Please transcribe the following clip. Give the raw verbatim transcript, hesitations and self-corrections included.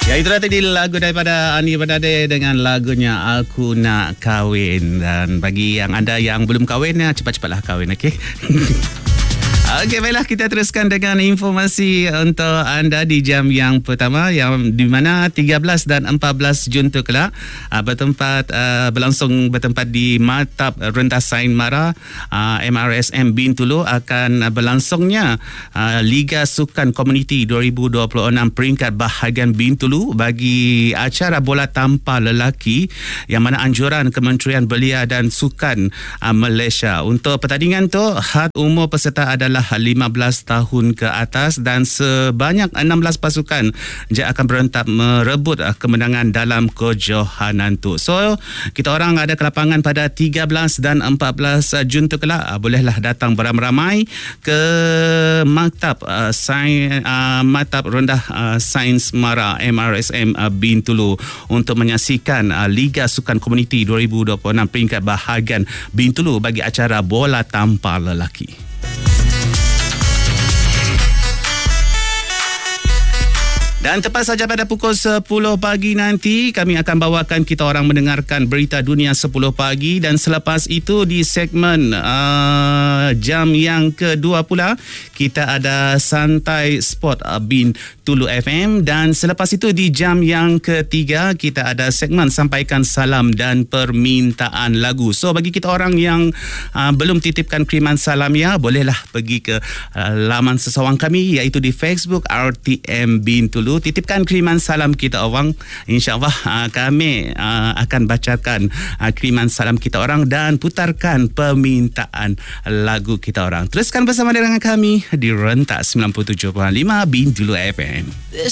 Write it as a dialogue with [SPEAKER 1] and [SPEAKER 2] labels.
[SPEAKER 1] Ya, itulah tadi lagu daripada Ani Bernade dengan lagunya Aku Nak Kahwin. Dan bagi yang anda yang belum kahwin, ya, cepat-cepatlah kahwin, okey? Okey, baiklah, kita teruskan dengan informasi untuk anda di jam yang pertama, yang di mana tiga belas dan empat belas Jun tu kelak uh, bertempat uh, berlangsung bertempat di Maktab Rendah Sains Mara uh, M R S M Bintulu akan uh, berlangsungnya uh, Liga Sukan Komuniti dua ribu dua puluh enam peringkat bahagian Bintulu bagi acara bola tampar lelaki yang mana anjuran Kementerian Belia dan Sukan uh, Malaysia. Untuk pertandingan tu, had umur peserta adalah lima belas tahun ke atas dan sebanyak enam belas pasukan je akan berentak merebut kemenangan dalam kejohanan tu. So, kita orang ada ke lapangan pada tiga belas dan empat belas Jun tu kelak. Bolehlah datang beramai-ramai ke Maktab uh, Sains uh, Maktab Rendah uh, Sains Mara M R S M uh, Bintulu untuk menyaksikan uh, Liga Sukan Komuniti dua ribu dua puluh enam peringkat bahagian Bintulu bagi acara bola tampar lelaki. Dan tepat saja pada pukul sepuluh pagi nanti, kami akan bawakan kita orang mendengarkan berita dunia sepuluh pagi. Dan selepas itu di segmen uh, jam yang kedua pula, kita ada Santai Sport uh, Bintulu F M. Dan selepas itu di jam yang ketiga, kita ada segmen Sampaikan Salam dan Permintaan Lagu. So, bagi kita orang yang uh, belum titipkan kiriman salam, ya, bolehlah pergi ke uh, laman sesawang kami, iaitu di Facebook R T M Bintulu. Titipkan kiriman salam kita orang. InsyaAllah uh, kami uh, akan bacakan uh, kiriman salam kita orang dan putarkan permintaan lagu kita orang. Teruskan bersama dengan kami di Rentak sembilan puluh tujuh perpuluhan lima Bintulu F M.